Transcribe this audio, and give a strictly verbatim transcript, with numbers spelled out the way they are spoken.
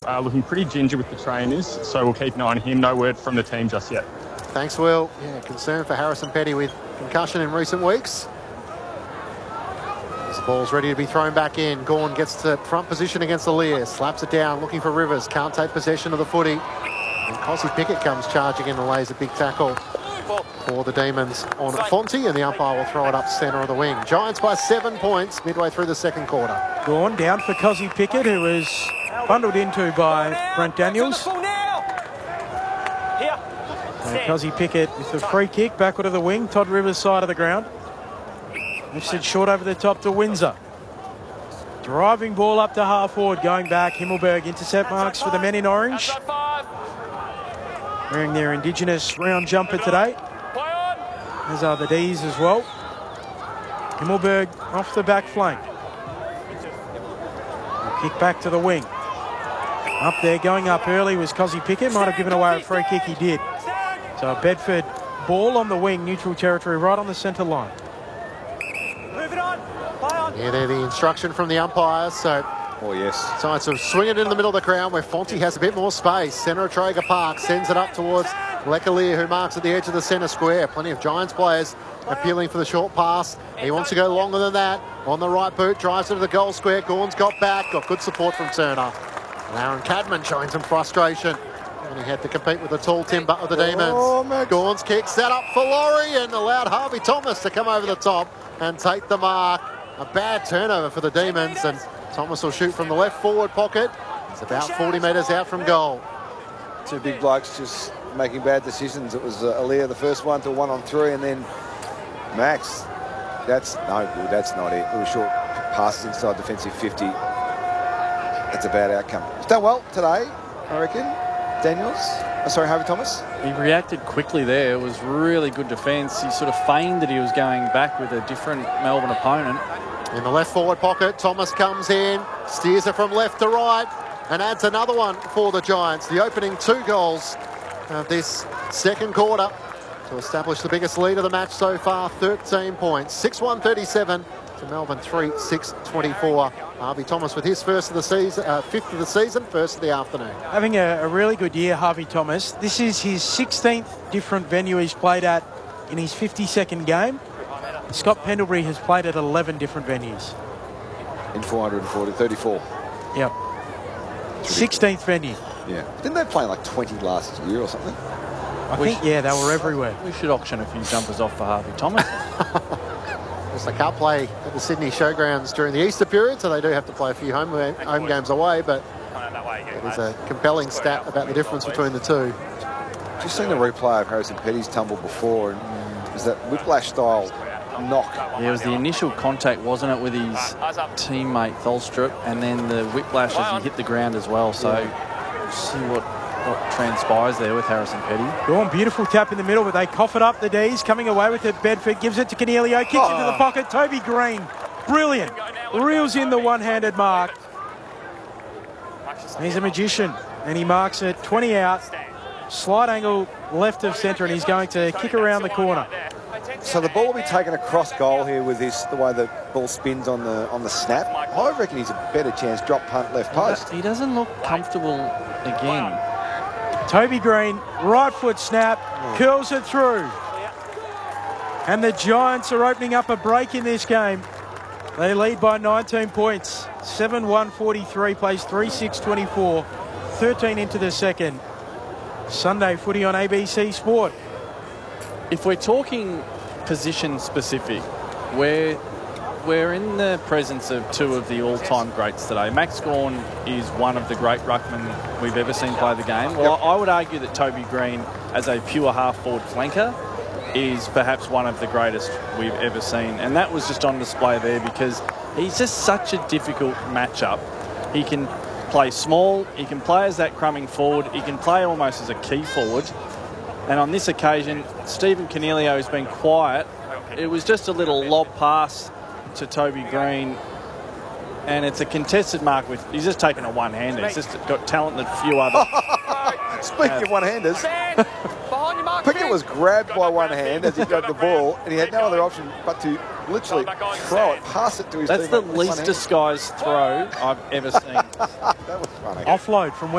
uh, looking pretty ginger with the trainers, so we'll keep an eye on him. No word from the team just yet. Thanks, Will. Yeah, concern for Harrison Petty with concussion in recent weeks. As the ball's ready to be thrown back in, Gawn gets to front position against Aliir, slaps it down, looking for Rivers, can't take possession of the footy. And Cosy Pickett comes charging in and lays a big tackle for the Demons on Fonte, and the umpire will throw it up centre of the wing. Giants by seven points midway through the second quarter. Gawn down for Cosy Pickett, who was bundled into by Brent Daniels. And Cosy Pickett with the free kick backward of the wing, Todd Rivers' side of the ground. Lifted short over the top to Windsor. Driving ball up to half forward, going back. Himmelberg intercept marks for the men in orange. Wearing their Indigenous round jumper today. As are the D's as well. Himmelberg off the back flank. Kick back to the wing. Up there, going up early was Cosy Pickett. Might have given away a free kick, he did. So a Bedford ball on the wing, neutral territory, right on the centre line. Yeah, they're the instruction from the umpires. So, oh yes. Giants will swing it in the middle of the ground where Fonte has a bit more space. Centre of Traeger Park sends it up towards Lecalier, who marks at the edge of the centre square. Plenty of Giants players appealing for the short pass. He wants to go longer than that. On the right boot, drives it to the goal square. Gawn's got back, got good support from Turner. And Aaron Cadman showing some frustration. And he had to compete with the tall timber of the Demons. Oh, Gawn's kick set up for Laurie and allowed Harvey Thomas to come over the top and take the mark. A bad turnover for the Demons, and Thomas will shoot from the left forward pocket. It's about forty metres out from goal. Two big blokes just making bad decisions. It was uh, Aliir the first one to one on three, and then Max. That's no good. That's not it. It was short passes inside defensive fifty. That's a bad outcome. He's done well today, I reckon. Daniels. Oh, sorry, Harvey Thomas. He reacted quickly there. It was really good defence. He sort of feigned that he was going back with a different Melbourne opponent. In the left forward pocket, Thomas comes in, steers it from left to right, and adds another one for the Giants. The opening two goals of this second quarter to establish the biggest lead of the match so far, thirteen points. six one thirty-seven to Melbourne three six twenty-four. Harvey Thomas with his first of the season, uh, fifth of the season, first of the afternoon. Having a, a really good year, Harvey Thomas. This is his sixteenth different venue he's played at in his fifty-second game. Scott Pendlebury has played at eleven different venues. In four hundred forty, thirty-four. Yep. sixteenth venue. Yeah. Didn't they play like twenty last year or something? I we think, yeah, they were everywhere. We should auction a few jumpers off for Harvey Thomas. They can't play at the Sydney Showgrounds during the Easter period, so they do have to play a few home, home games away, but it is a compelling stat about the difference between the two. Just seen the replay of Harrison Petty's tumble before, and it was that whiplash style knock. Yeah, it was the initial contact, wasn't it, with his teammate Tholstrup, and then the whiplash as he hit the ground as well. So we'll see what, what transpires there with Harrison Petty. Gawn, beautiful tap in the middle, but they cough it up, the D's. Coming away with it, Bedford gives it to Coniglio, kicks oh. into the pocket. Toby Green, brilliant. Reels in the one-handed mark. He's a magician, and he marks it twenty out. Slight angle left of centre, and he's going to kick around the corner. So the ball will be taken across goal here with this, the way the ball spins on the on the snap. I reckon he's a better chance drop punt left post. He doesn't look comfortable again. Toby Green, right foot snap, curls it through. And the Giants are opening up a break in this game. They lead by nineteen points. seven one forty-three, plays three six twenty-four. thirteen into the second. Sunday footy on A B C Sport. If we're talking position specific, we're, we're in the presence of two of the all-time greats today. Max Gawn is one of the great ruckmen we've ever seen play the game. Well, I would argue that Toby Green, as a pure half-forward flanker, is perhaps one of the greatest we've ever seen. And that was just on display there because he's just such a difficult matchup. He can play small, he can play as that crumbing forward, he can play almost as a key forward. And on this occasion, Stephen Coniglio has been quiet. It was just a little lob pass to Toby Green. And it's a contested mark with, he's just taken a one-hander. He's just got talent that few other. Speaking uh, of one-handers, Pickett was grabbed by one hand as he got the ball, and he had no other option but to literally throw it, pass it to his team. That's the least disguised throw I've ever seen. That was funny. Offload from